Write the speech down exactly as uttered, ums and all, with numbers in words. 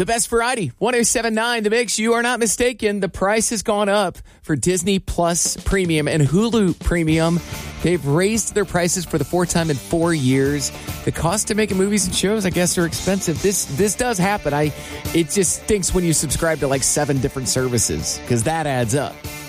The best variety, one oh seven point nine The Mix. You are not mistaken. The price has gone up for Disney Plus Premium and Hulu Premium. They've raised their prices for the fourth time in four years. The cost of making movies and shows, I guess, are expensive. This this does happen. I It just stinks when you subscribe to like seven different services because that adds up.